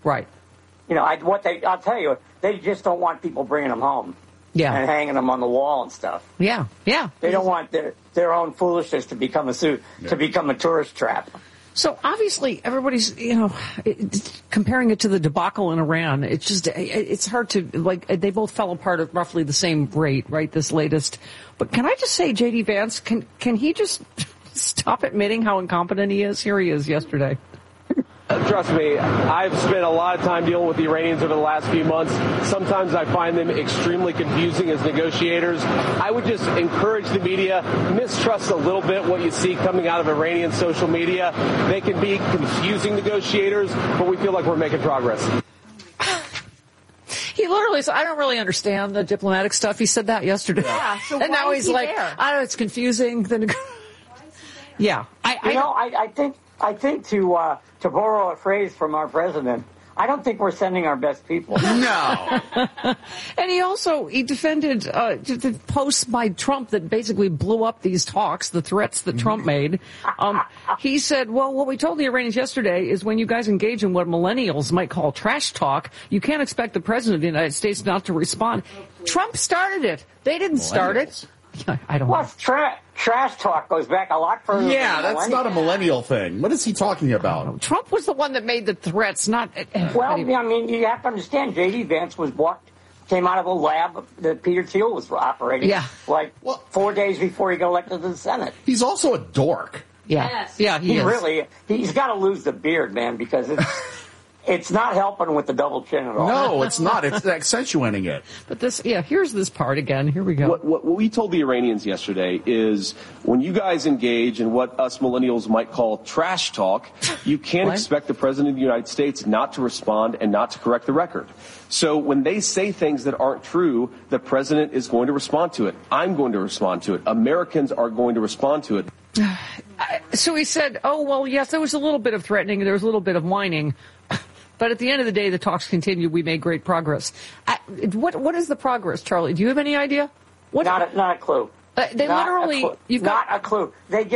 Right. I'll tell you, they just don't want people bringing them home. Yeah. And hanging them on the wall and stuff. Yeah. Yeah. They don't want their own foolishness to become a tourist trap. So obviously everybody's, comparing it to the debacle in Iran. It's hard to, they both fell apart at roughly the same rate, right? This latest. But can I just say, J.D. Vance, can he just stop admitting how incompetent he is? Here he is yesterday. Trust me, I've spent a lot of time dealing with the Iranians over the last few months. Sometimes I find them extremely confusing as negotiators. I would just encourage the media, mistrust a little bit what you see coming out of Iranian social media. They can be confusing negotiators, but we feel like we're making progress. He literally said, I don't really understand the diplomatic stuff. He said that yesterday. Yeah, so and now he's like, there? I don't know, it's confusing. Yeah. I think to borrow a phrase from our president, I don't think we're sending our best people. No. And he defended the posts by Trump that basically blew up these talks, the threats that Trump made. He said, well, what we told the Iranians yesterday is when you guys engage in what millennials might call trash talk, you can't expect the president of the United States not to respond. Trump started it. They didn't start it. I don't know. Plus, trash talk goes back a lot further. Yeah, that's not a millennial thing. What is he talking about? Trump was the one that made the threats, not... Well, I mean, you have to understand, J.D. Vance came out of a lab that Peter Thiel was operating. Yeah. 4 days before he got elected to the Senate. He's also a dork. Yeah. Yes. Yeah, he is. He's got to lose the beard, man, because it's not helping with the double chin at all. No, it's not. It's accentuating it. But here's this part again. Here we go. What we told the Iranians yesterday is when you guys engage in what us millennials might call trash talk, you can't expect the president of the United States not to respond and not to correct the record. So when they say things that aren't true, the president is going to respond to it. I'm going to respond to it. Americans are going to respond to it. So he said, oh, well, yes, there was a little bit of threatening. There was a little bit of whining. But at the end of the day, the talks continued. We made great progress. What is the progress, Charlie? Do you have any idea? Not a clue. Not a clue.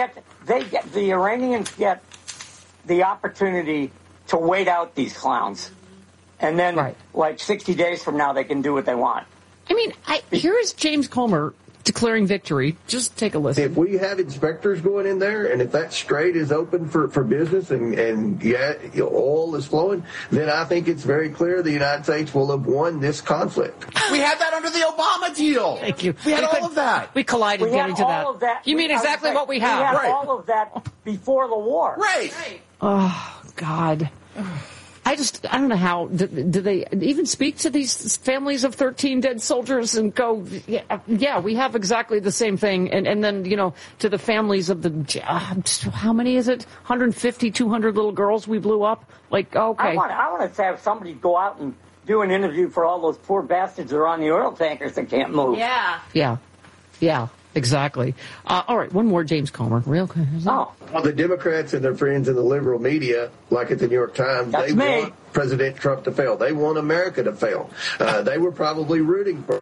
The Iranians get the opportunity to wait out these clowns, and then 60 days from now, they can do what they want. I mean, here is James Comer declaring victory. Just take a listen. If we have inspectors going in there, and if that strait is open for business and oil is flowing, then I think it's very clear the United States will have won this conflict. We had that under the Obama deal. Thank you. We had all of that. We collided getting to that. You mean exactly what we have. We had all of that before the war. Right. Oh, God. I don't know how, do they even speak to these families of 13 dead soldiers and go, yeah, we have exactly the same thing. And then, to the families of how many is it? 150, 200 little girls we blew up? Okay. I want to have somebody go out and do an interview for all those poor bastards that are on the oil tankers that can't move. Yeah. Yeah. Exactly. All right, one more, James Comer. Real quick. Well, the Democrats and their friends in the liberal media, like at the New York Times, they want President Trump to fail. They want America to fail. They were probably rooting for.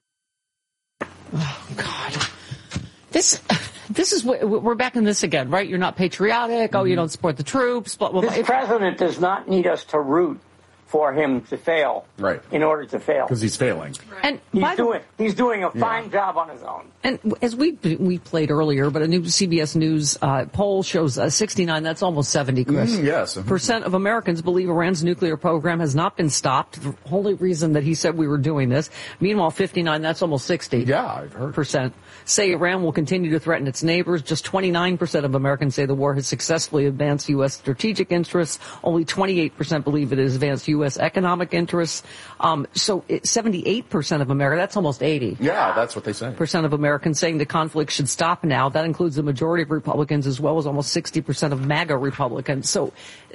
Oh, God. This is we're back in this again, right? You're not patriotic. Oh, you don't support the troops. This president does not need us to root for him to fail, in order to fail, because he's failing, and he's doing a fine job on his own. And as we played earlier, but a new CBS News poll shows 69. That's almost 70, Chris. Yes. Percent of Americans believe Iran's nuclear program has not been stopped. The only reason that he said we were doing this. Meanwhile, 59. That's almost 60. Yeah, I've heard. Percent say Iran will continue to threaten its neighbors. Just 29% of Americans say the war has successfully advanced U.S. strategic interests. Only 28% believe it has advanced U.S. economic interests. So 78% of America, that's almost 80. Yeah, that's what they say. Percent of Americans saying the conflict should stop now. That includes the majority of Republicans as well as almost 60% of MAGA Republicans. So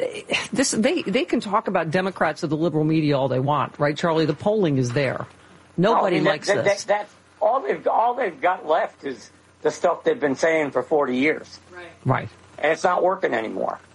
they can talk about Democrats of the liberal media all they want, right, Charlie? The polling is there. Nobody likes this. That's all they've got left is the stuff they've been saying for 40 years. Right. And it's not working anymore.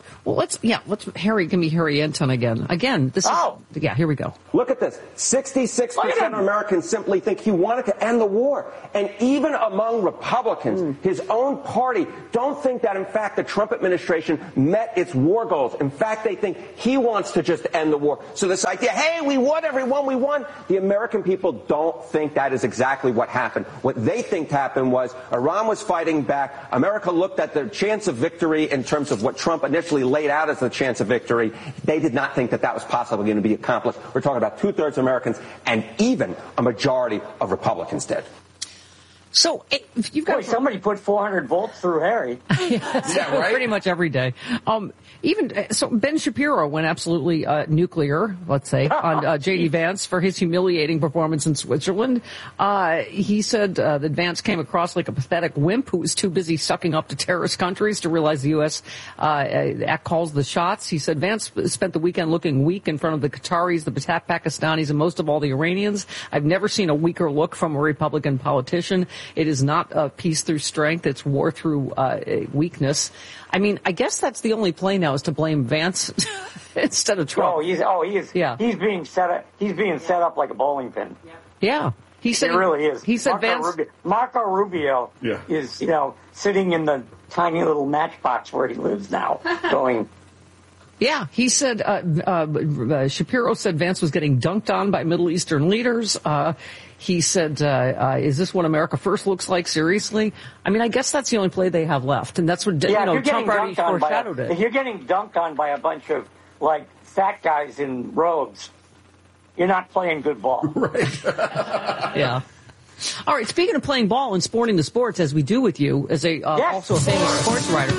Harry, give me Harry Anton again. Here we go. Look at this. 66% of Americans simply think he wanted to end the war. And even among Republicans, his own party don't think that, in fact, the Trump administration met its war goals. In fact, they think he wants to just end the war. So this idea, hey, we won, everyone, we won. The American people don't think that is exactly what happened. What they think happened was Iran was fighting back. America looked at the chance of victory in terms of what Trump initially laid out as the chance of victory. They did not think that that was possibly going to be accomplished. We're talking about 2/3 of Americans, and even a majority of Republicans did. So if you've got somebody put 400 volts through Harry. Right? Pretty much every day. So Ben Shapiro went absolutely nuclear, let's say, on J.D. Vance for his humiliating performance in Switzerland. He said that Vance came across like a pathetic wimp who was too busy sucking up to terrorist countries to realize the U.S. calls the shots. He said Vance spent the weekend looking weak in front of the Qataris, the Pakistanis, and most of all the Iranians. I've never seen a weaker look from a Republican politician. It is not peace through strength. It's war through weakness. I mean, I guess that's the only play now is to blame Vance instead of Trump. He's being set up. He's being set up like a bowling pin. Yeah. He said he really is. He said Marco Rubio is, sitting in the tiny little matchbox where he lives now, going. Yeah, he said, Shapiro said Vance was getting dunked on by Middle Eastern leaders. He said, is this what America First looks like? Seriously? I mean, I guess that's the only play they have left. And that's what, Trump already foreshadowed it. If you're getting dunked on by a bunch of, fat guys in robes, you're not playing good ball. Right. Yeah. All right, speaking of playing ball and sporting the sports, as we do with you, as also a famous sports writer.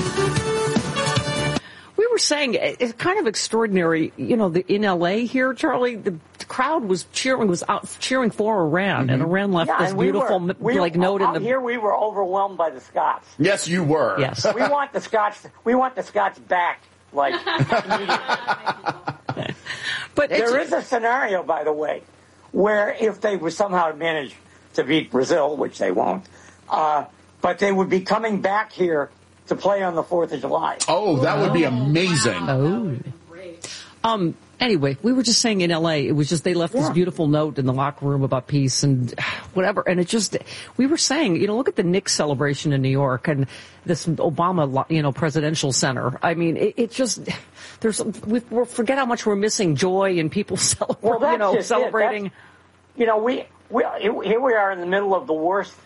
We were saying it's kind of extraordinary, in LA here, Charlie, the crowd was out cheering for Iran, and Iran left this beautiful note in the. Here we were overwhelmed by the Scots. Yes, you were. Yes. We want the Scots back, immediately. But there is a scenario, by the way, where if they would somehow manage to beat Brazil, which they won't, but they would be coming back here to play on the 4th of July. Oh, that would be amazing. Oh. Anyway, we were just saying in L.A., it was just they left this beautiful note in the locker room about peace and whatever. And we were saying, look at the Knicks celebration in New York and this Obama, presidential center. I mean, we forget how much we're missing joy and people celebrating. Here we are in the middle of the worst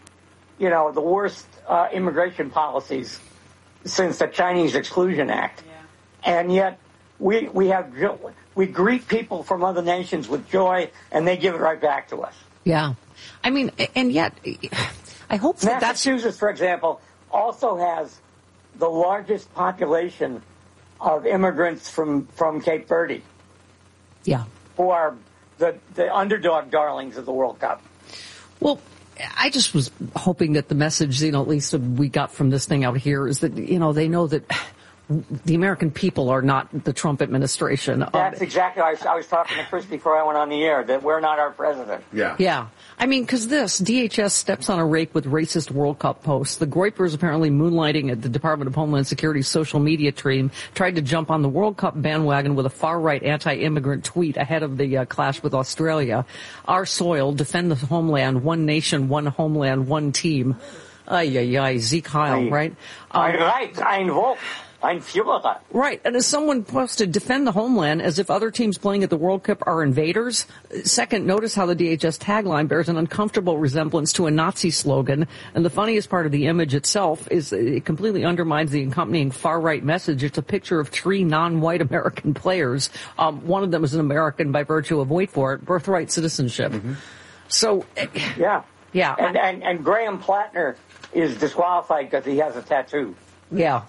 immigration policies since the Chinese Exclusion Act. Yeah. And yet we greet people from other nations with joy, and they give it right back to us. Yeah. I mean, and yet, I hope that Massachusetts, for example, also has the largest population of immigrants from Cape Verde. Yeah. Who are the underdog darlings of the World Cup. Well, I just was hoping that the message, at least we got from this thing out here is that, they know that the American people are not the Trump administration. That's exactly. I was talking to Chris before I went on the air that we're not our president. Yeah. Yeah. I mean, because DHS steps on a rake with racist World Cup posts. The Groypers apparently moonlighting at the Department of Homeland Security's social media team tried to jump on the World Cup bandwagon with a far-right anti-immigrant tweet ahead of the clash with Australia. Our soil, defend the homeland, one nation, one homeland, one team. Zeke Heil, right? Ein Volk. Ein Führer. Right, and as someone posted, defend the homeland as if other teams playing at the World Cup are invaders. Second, notice how the DHS tagline bears an uncomfortable resemblance to a Nazi slogan. And the funniest part of the image itself is it completely undermines the accompanying far-right message. It's a picture of 3 non-white American players. One of them is an American by virtue of, wait for it, birthright citizenship. Mm-hmm. So, yeah. Yeah. And Graham Plattner is disqualified because he has a tattoo. Yeah.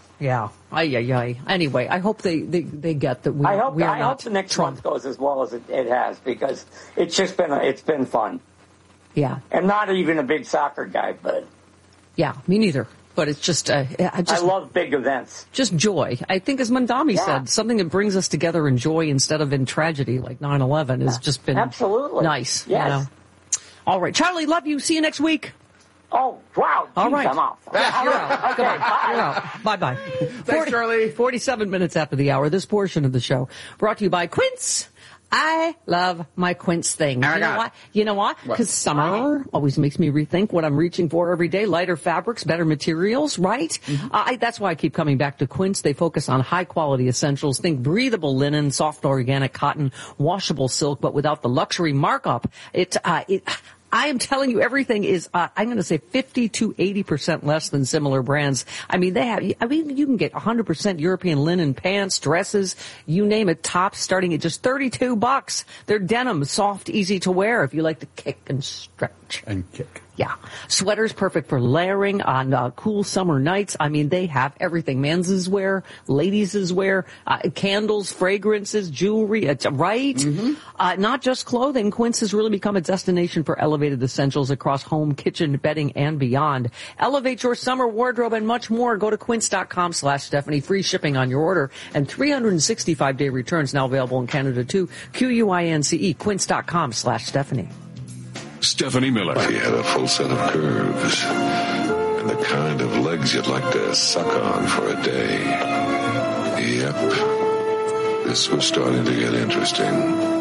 Anyway, I hope they get that I hope the next month goes as well as it has, because it's just been fun. Yeah. I'm not even a big soccer guy, but yeah, me neither. But it's just I love big events. Just joy. I think, as Mandami said, something that brings us together in joy instead of in tragedy, like 9/11, has just been absolutely nice. Yes. All right, Charlie, love you. See you next week. Oh, wow. Jeez, all right. I'm off. You're out. Okay, bye. You're out. Bye-bye. Thanks, Charlie. 47 minutes after the hour. This portion of the show brought to you by Quince. I love my Quince things. You know why? Because summer always makes me rethink what I'm reaching for every day. Lighter fabrics, better materials, right? Mm-hmm. That's why I keep coming back to Quince. They focus on high-quality essentials. Think breathable linen, soft organic cotton, washable silk, but without the luxury markup. I am telling you, everything is, I'm going to say 50 to 80% less than similar brands. You can get 100% European linen pants, dresses, you name it, tops starting at just $32. They're denim, soft, easy to wear if you like to kick and stretch. And kick. Yeah. Sweaters perfect for layering on cool summer nights. They have everything. Men's wear, ladies' wear, candles, fragrances, jewelry, right? Mm-hmm. Not just clothing. Quince has really become a destination for elevated essentials across home, kitchen, bedding, and beyond. Elevate your summer wardrobe and much more. Go to quince.com/Stephanie. Free shipping on your order and 365-day returns now available in Canada too. QUINCE, quince.com/Stephanie. Stephanie Miller. He had a full set of curves and the kind of legs you'd like to suck on for a day. Yep. This was starting to get interesting.